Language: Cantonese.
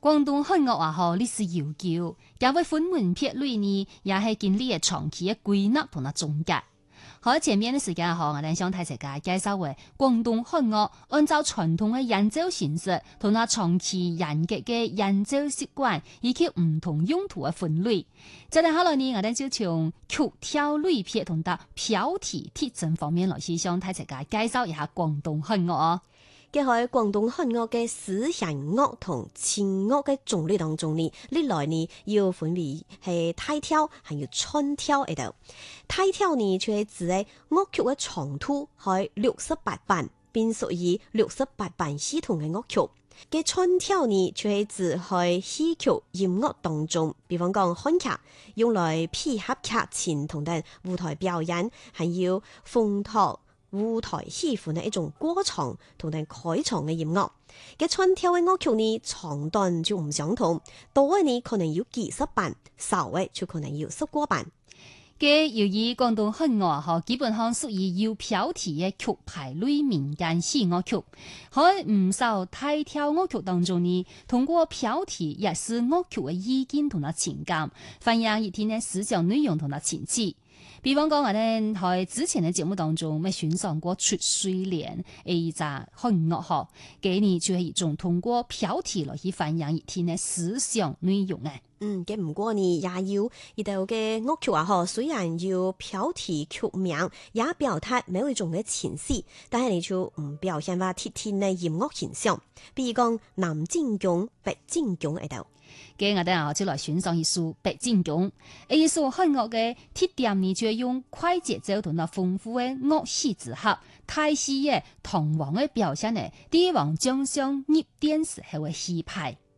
廣東漢樂也好歷史悠久，也會分門別類呢，也係經歷長期嘅歸納同埋總結。好，前面嘅時間我哋想睇大家介紹為廣東漢樂按照傳統嘅演奏形式，同埋長期嚴格嘅演奏習慣，以及唔同用途嘅分類。接嚟下來呢，我哋就從曲調類別同埋飄提特徵方面來去向大家介紹一下廣東漢樂哦。 嘅喺廣東漢樂嘅絲弦樂同清樂嘅種類當中呢，歷來呢要分為係大調，還有串調喺度。大調呢，就係指嘅樂曲嘅長度係68版，並屬於68版系統嘅樂曲。嘅串調呢，就係指喺戲曲音樂當中，比方講漢劇，用來配合劇情同埋舞台表演，還有烘托舞台戲服嘅一種過場同埋開場嘅音樂。嘅串調嘅樂曲呢，長短就唔相同，多嘅呢可能要幾十版，少嘅就可能要10多版。 嘅由於廣東漢樂基本上屬於有飄提嘅曲牌類民間戲樂曲，喺唔少大調樂曲當中呢，通過飄提也是樂曲嘅意境同埋情感，反映一天嘅思想內容同埋情節。比方講我哋喺之前嘅節目當中，咪選上過出水蓮一隻漢樂學，嘅呢就係一種通過飄提來去反映一天嘅思想內容嘅。 嘅唔過呢，也要呢度嘅樂曲啊，雖然要飄提曲名，也表達某一種嘅情緒，但係你就唔表現話貼天嘅音樂形象，比如講南靖宮、北靖宮喺度。 嘅我哋就來選上一首北靖宮，一首漢樂嘅特點呢，就係用快節奏同埋豐富嘅樂器之合，太戲嘅堂皇嘅表現呢，帝王將相入殿時候嘅氣派。